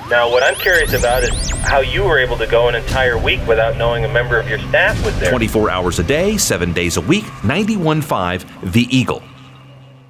Now, what I'm curious about is how you were able to go an entire week without knowing a member of your staff was there. 24 hours a day, 7 days a week, 91.5 The Eagle.